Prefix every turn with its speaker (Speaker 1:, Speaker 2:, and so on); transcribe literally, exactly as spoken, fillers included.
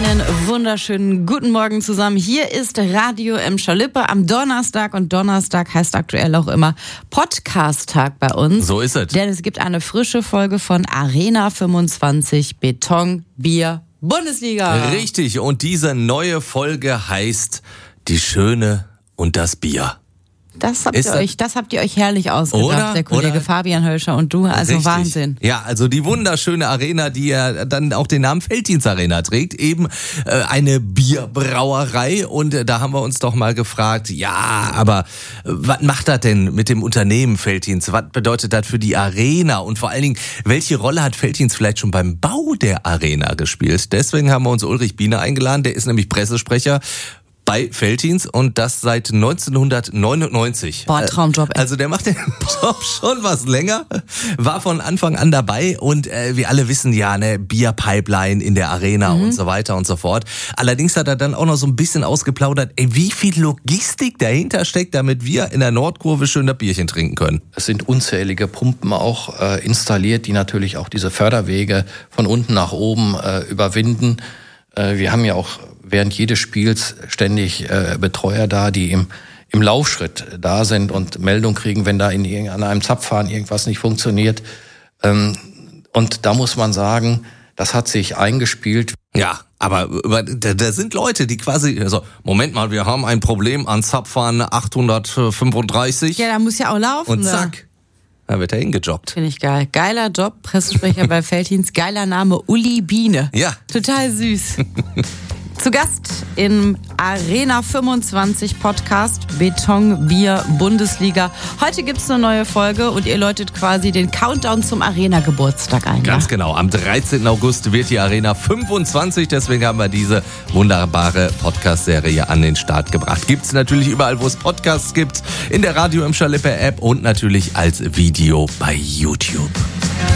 Speaker 1: Einen wunderschönen guten Morgen zusammen. Hier ist Radio Emscher Lippe am Donnerstag und Donnerstag heißt aktuell auch immer Podcast-Tag bei uns.
Speaker 2: So ist es.
Speaker 1: Denn es gibt eine frische Folge von Arena fünfundzwanzig Beton, Bier, Bundesliga.
Speaker 2: Richtig, und diese neue Folge heißt Die Schöne und das Bier.
Speaker 1: Das habt,
Speaker 2: Ist
Speaker 1: ihr
Speaker 2: das-
Speaker 1: euch, das habt ihr euch herrlich ausgedacht,
Speaker 2: Oder?
Speaker 1: der Kollege
Speaker 2: Oder?
Speaker 1: Fabian Hölscher und du. Also
Speaker 2: Richtig.
Speaker 1: Wahnsinn.
Speaker 2: Ja, also die wunderschöne Arena, die ja dann auch den Namen Veltins Arena trägt, eben äh, eine Bierbrauerei. Und äh, da haben wir uns doch mal gefragt, ja, aber äh, was macht das denn mit dem Unternehmen Veltins? Was bedeutet das für die Arena? Und vor allen Dingen, welche Rolle hat Veltins vielleicht schon beim Bau der Arena gespielt? Deswegen haben wir uns Ulrich Biener eingeladen, der ist nämlich Pressesprecher bei Veltins und das seit neunzehnhundertneunundneunzig.
Speaker 1: Boah, Traumjob, ey.
Speaker 2: Also der macht den Job schon was länger, war von Anfang an dabei und äh, wir alle wissen ja, ne, Bierpipeline in der Arena
Speaker 1: Mhm.
Speaker 2: und so weiter und so fort. Allerdings hat er dann auch noch so ein bisschen ausgeplaudert, ey, wie viel Logistik dahinter steckt, damit wir in der Nordkurve schön das Bierchen trinken können.
Speaker 3: Es sind unzählige Pumpen auch äh, installiert, die natürlich auch diese Förderwege von unten nach oben äh, überwinden. Äh, wir haben ja auch während jedes Spiels ständig äh, Betreuer da, die im, im Laufschritt da sind und Meldung kriegen, wenn da in irgendein- an einem Zapfhahn irgendwas nicht funktioniert. Ähm, und da muss man sagen, das hat sich eingespielt.
Speaker 2: Ja, aber aber da, da sind Leute, die quasi, also Moment mal, wir haben ein Problem an Zapfhahn achthundertfünfunddreißig
Speaker 1: Ja, da muss ja auch laufen.
Speaker 2: und
Speaker 1: da.
Speaker 2: zack, da wird er hingejoggt.
Speaker 1: Finde ich geil. Geiler Job, Pressesprecher bei Veltins. Geiler Name, Uli Biene.
Speaker 2: Ja.
Speaker 1: Total süß. Zu Gast im Arena fünfundzwanzig Podcast Beton, Bier, Bundesliga. Heute gibt's eine neue Folge und ihr läutet quasi den Countdown zum Arena-Geburtstag ein.
Speaker 2: Ganz
Speaker 1: ja?
Speaker 2: genau, am dreizehnten August wird die Arena fünfundzwanzig, deswegen haben wir diese wunderbare Podcast-Serie an den Start gebracht. Gibt's natürlich überall, wo es Podcasts gibt, in der Radio Emscher Lippe App und natürlich als Video bei YouTube.